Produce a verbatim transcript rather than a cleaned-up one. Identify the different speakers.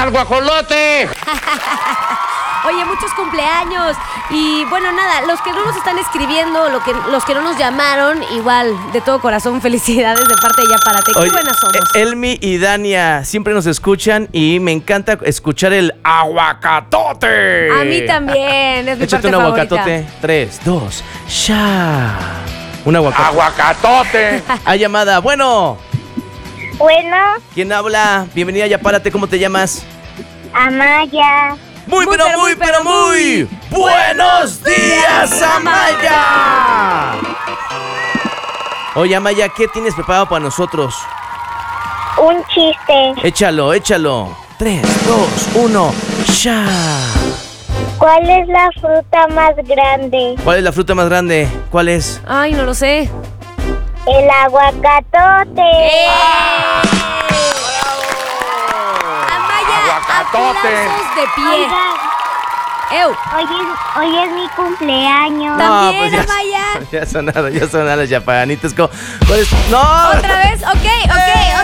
Speaker 1: al guajolote!
Speaker 2: Oye, muchos cumpleaños. Y bueno, nada, los que no nos están escribiendo, lo que, los que no nos llamaron, igual, de todo corazón, felicidades de parte de Ya Párate. Qué
Speaker 3: Oye,
Speaker 2: buenas somos.
Speaker 3: Elmi y Dania siempre nos escuchan y me encanta escuchar el aguacatote.
Speaker 2: A mí también, es mi
Speaker 3: Échate
Speaker 2: parte
Speaker 3: un
Speaker 2: favorita.
Speaker 3: aguacatote. Tres, dos, ya. Un aguacatote.
Speaker 1: ¡Aguacatote!
Speaker 3: Hay llamada. Bueno,
Speaker 4: Bueno,
Speaker 3: ¿quién habla? Bienvenida, Ya Párate. ¿Cómo te llamas?
Speaker 4: Amaya.
Speaker 3: Muy,
Speaker 2: Muy,
Speaker 3: pero
Speaker 2: pero,
Speaker 3: muy,
Speaker 2: muy,
Speaker 3: pero
Speaker 2: pero
Speaker 3: muy. ¡Buenos días, Amaya! Oye, Amaya, ¿qué tienes preparado para nosotros?
Speaker 4: Un chiste.
Speaker 3: Échalo, échalo. Tres, dos, uno, ya.
Speaker 4: ¿Cuál es la fruta más grande?
Speaker 3: ¿Cuál es la fruta más grande? ¿Cuál es?
Speaker 2: Ay, no lo sé.
Speaker 4: El aguacatote.
Speaker 2: ¡Eh! Amaya,
Speaker 1: Aguacatote.
Speaker 2: aplausos de pie.
Speaker 4: Oigan,
Speaker 2: ¡Ew!
Speaker 4: hoy es, hoy es mi cumpleaños.
Speaker 2: También,
Speaker 3: ya,
Speaker 2: Amaya.
Speaker 3: ya sonaron, ya sonaron las yapanitas. ¿Cuál es? ¡No!
Speaker 2: ¿Otra vez? Ok, ok.